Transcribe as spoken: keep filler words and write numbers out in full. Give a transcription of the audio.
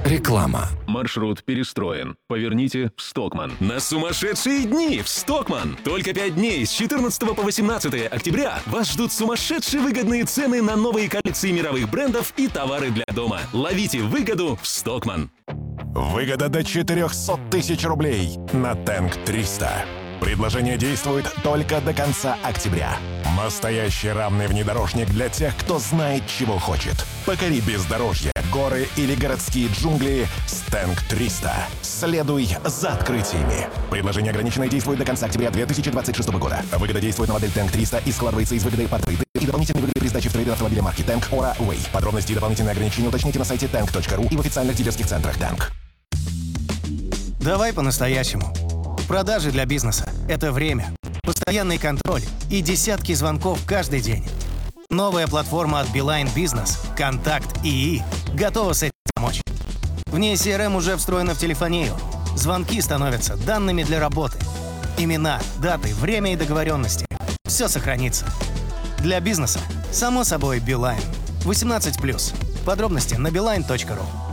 Реклама. Маршрут перестроен. Поверните в Стокман. На сумасшедшие дни в Стокман! Только пять дней с четырнадцатого по восемнадцатое октября вас ждут сумасшедшие выгодные цены на новые коллекции мировых брендов и товары для дома. Ловите выгоду в Стокман. Выгода до четыреста тысяч рублей на Тэнк триста. Предложение действует только до конца октября. Настоящий равный внедорожник для тех, кто знает, чего хочет. Покори бездорожье, горы или городские джунгли с Тэнк триста. Следуй за открытиями. Предложение ограниченное, действует до конца октября две тысячи двадцать шестого года. Выгода действует на модель Тэнк триста и складывается из выгоды по трейды и дополнительной выгоды при сдаче в трейдер автомобиля марки Тэнк Ора Way. Подробности и дополнительные ограничения уточните на сайте тэнк точка ру и в официальных дилерских центрах Тэнк. Давай по-настоящему. Продажи для бизнеса – это время, постоянный контроль и десятки звонков каждый день. Новая платформа от Beeline Business «Контакт ИИ» готова с этим помочь. В ней си эр эм уже встроена в телефонию. Звонки становятся данными для работы. Имена, даты, время и договоренности – все сохранится. Для бизнеса, само собой, Beeline. восемнадцать плюс. Подробности на билайн точка ру.